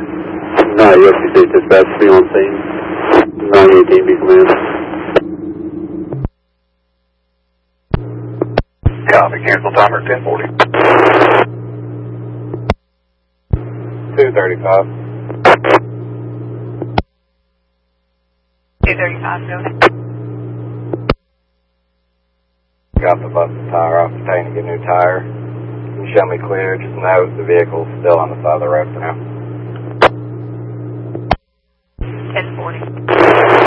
USC dispatch, 3 on scene. 918 be command. Copy, cancel timer 1040. 235. 235, go ahead. Got the bus tire off the tank to get a new tire. Can you show me clear? Just note the vehicle's still on the side of the road for now.